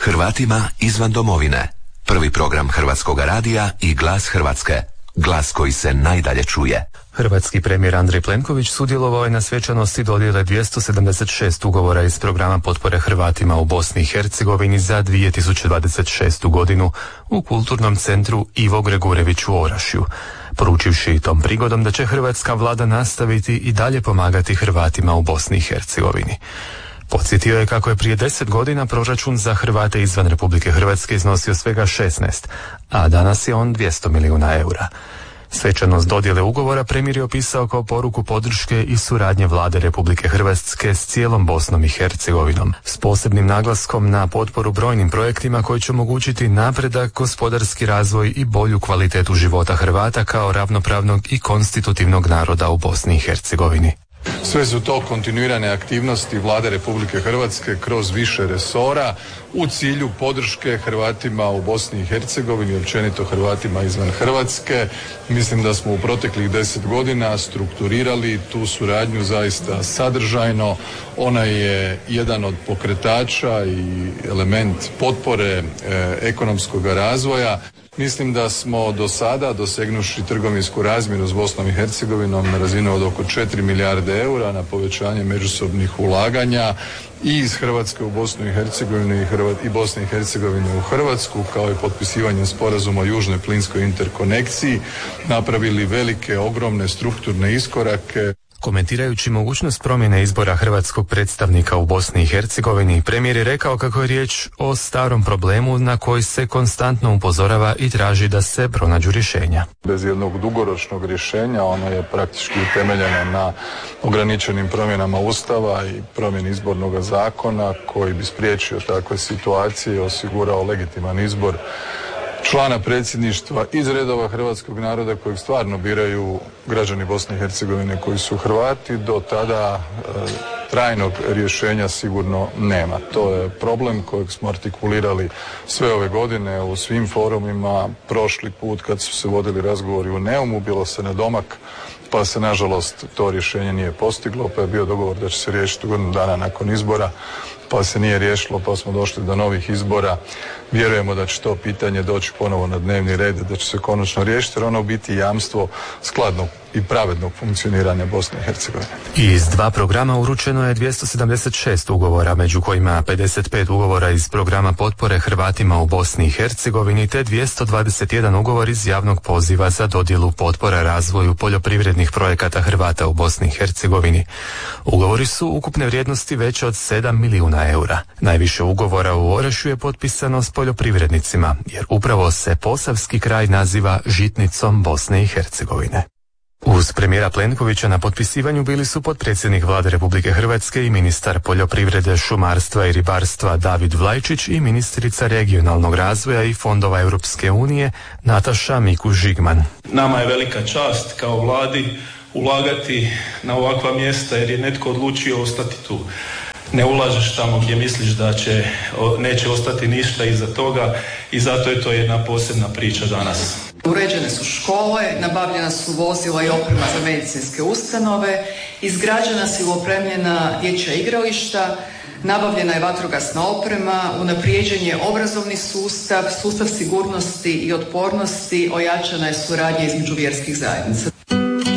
Hrvatima izvan domovine. Prvi program Hrvatskoga radija i Glas Hrvatske. Glas koji se najdalje čuje. Hrvatski premijer Andrej Plenković sudjelovao je na svečanosti dodjele 276 ugovora iz programa potpore Hrvatima u Bosni i Hercegovini za 2026. godinu u Kulturnom centru Ivo Gregurević u Orašju, poručivši tom prigodom da će hrvatska vlada nastaviti i dalje pomagati Hrvatima u Bosni i Hercegovini. Podsjetio je kako je prije 10 godina proračun za Hrvate izvan Republike Hrvatske iznosio svega 16, a danas je on 200 milijuna eura. Svečanost dodjele ugovora premijer je opisao kao poruku podrške i suradnje vlade Republike Hrvatske s cijelom Bosnom i Hercegovinom, s posebnim naglaskom na potporu brojnim projektima koji će omogućiti napredak, gospodarski razvoj i bolju kvalitetu života Hrvata kao ravnopravnog i konstitutivnog naroda u Bosni i Hercegovini. Sve su to kontinuirane aktivnosti Vlade Republike Hrvatske kroz više resora u cilju podrške Hrvatima u Bosni i Hercegovini i općenito Hrvatima izvan Hrvatske. Mislim da smo u proteklih 10 godina strukturirali tu suradnju zaista sadržajno. Ona je jedan od pokretača i element potpore ekonomskog razvoja. Mislim da smo do sada, dosegnuši trgovinsku razmjenu s Bosnom i Hercegovinom na razinu od oko 4 milijarde eura na povećanje međusobnih ulaganja i iz Hrvatske u Bosnu i Hercegovinu i Bosne i Hercegovine u Hrvatsku, kao i potpisivanjem sporazuma o južnoj plinskoj interkonekciji, napravili velike, ogromne strukturne iskorake. Komentirajući mogućnost promjene izbora hrvatskog predstavnika u Bosni i Hercegovini, premijer je rekao kako je riječ o starom problemu na koji se konstantno upozorava i traži da se pronađu rješenja. Bez jednog dugoročnog rješenja, ono je praktički utemeljeno na ograničenim promjenama Ustava i promjeni izbornog zakona koji bi spriječio takve situacije i osigurao legitiman izbor člana predsjedništva iz redova hrvatskog naroda kojeg stvarno biraju građani Bosne i Hercegovine koji su Hrvati. Do tada trajnog rješenja sigurno nema. To je problem kojeg smo artikulirali sve ove godine u svim forumima. Prošli put kad su se vodili razgovori u Neumu, bilo se na domak, pa se nažalost to rješenje nije postiglo, pa je bio dogovor da će se riješiti godinu dana nakon izbora, pa se nije riješilo, pa smo došli do novih izbora. Vjerujemo da će to pitanje doći ponovo na dnevni red, da će se konačno riješiti, jer ono biti jamstvo skladnog i pravednog funkcioniranja Bosne i Hercegovine. Iz 2 programa uručeno je 276 ugovora, među kojima 55 ugovora iz programa potpore Hrvatima u Bosni i Hercegovini te 221 ugovor iz javnog poziva za dodjelu potpora razvoju poljoprivrednih projekata Hrvata u Bosni i Hercegovini. Ugovori su ukupne vrijednosti veće od 7 milijuna eura. Najviše ugovora u Orašju je potpisano s poljoprivrednicima, jer upravo se posavski kraj naziva žitnicom Bosne i Hercegovine. Uz premijera Plenkovića na potpisivanju bili su potpredsjednik Vlade Republike Hrvatske i ministar poljoprivrede, šumarstva i ribarstva David Vlajčić i ministrica regionalnog razvoja i fondova Europske unije Nataša Mikuš-Žigman. Nama je velika čast kao Vladi ulagati na ovakva mjesta jer je netko odlučio ostati tu. Ne ulažeš tamo gdje misliš da neće ostati ništa iza toga i zato je to jedna posebna priča danas. Uređene su škole, nabavljena su vozila i oprema za medicinske ustanove, izgrađena su i opremljena dječja igrališta, nabavljena je vatrogasna oprema, unaprijeđen je obrazovni sustav, sustav sigurnosti i otpornosti, ojačana je suradnja između vjerskih zajednica.